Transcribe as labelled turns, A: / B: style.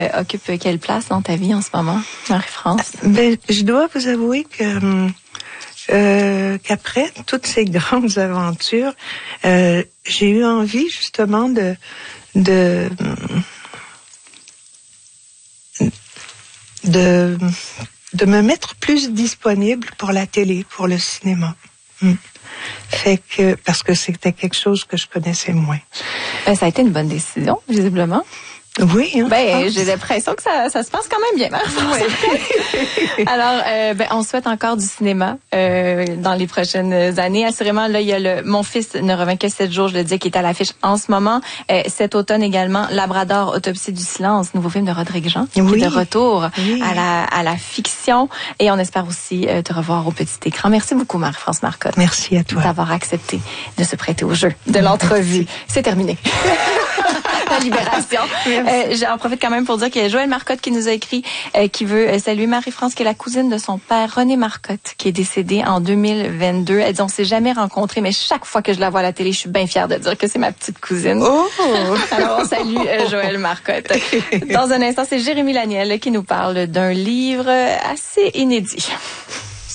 A: occupe quelle place dans ta vie en ce moment, Marie-France?
B: Ben, je dois vous avouer que qu'après toutes ces grandes aventures, j'ai eu envie justement de me mettre plus disponible pour la télé, pour le cinéma. Fait que, parce que c'était quelque chose que je connaissais moins.
A: Ça a été une bonne décision, visiblement.
B: Oui.
A: J'ai l'impression que ça se passe quand même bien, Marie-France. Oui. Alors, on souhaite encore du cinéma dans les prochaines années. Assurément, là, il y a Mon fils ne revint que 7 jours, je le dis, qui est à l'affiche en ce moment. Cet automne également, Labrador, Autopsie du silence, nouveau film de Rodrigue Jean, qui est de retour à la fiction. Et on espère aussi te revoir au petit écran. Merci beaucoup, Marie-France Marcotte.
B: Merci à toi.
A: D'avoir accepté de se prêter au jeu de l'entrevue. C'est terminé. La libération. J'en profite quand même pour dire qu'il y a Joël Marcotte qui nous a écrit, qui veut saluer Marie-France, qui est la cousine de son père, René Marcotte, qui est décédé en 2022. Elle dit, on s'est jamais rencontrés, mais chaque fois que je la vois à la télé, je suis bien fière de dire que c'est ma petite cousine.
B: Oh!
A: Alors, on salue Joël Marcotte. Dans un instant, c'est Jérémy Laniel qui nous parle d'un livre assez inédit.